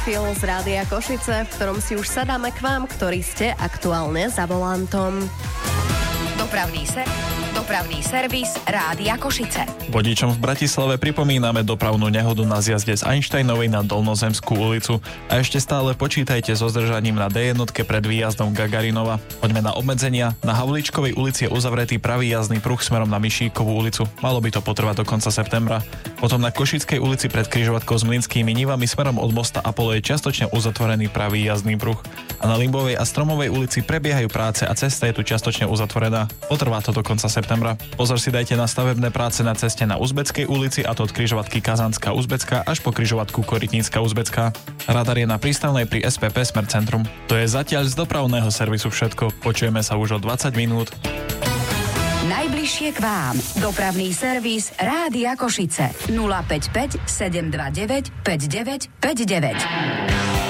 Fil z Rádia Košice, v ktorom si už sadáme k vám, ktorí ste aktuálne za volantom. Dopravný servis Rádia Košice. Vodičom v Bratislave pripomíname dopravnú nehodu na zjazde z Einsteinovej na Dolnozemskú ulicu a ešte stále počítajte so zdržaním na D1 pred výjazdom Gagarinova. Poďme na obmedzenia. Na Havlíčkovej ulici je uzavretý pravý jazdný pruh smerom na Mišíkovú ulicu. Malo by to potrvať do konca septembra. Potom na Košickej ulici pred križovatkou s Mlynskými nivami smerom od mosta Apollo je čiastočne uzatvorený pravý jazdný pruh. A na Limbovej a Stromovej ulici prebiehajú práce a cesta je tu čiastočne uzatvorená. Potrvá to do konca septembra. Pozor si dajte na stavebné práce na ceste na Uzbeckej ulici, a to od križovatky Kazánska Uzbecká až po križovatku Korytnícka Uzbecká. Radar je na prístavnej pri SPP Smer Centrum. To je zatiaľ z dopravného servisu všetko. Počujeme sa už o 20 minút. Najbližšie k vám. Dopravný servis Rádia Košice. 055 729 5959.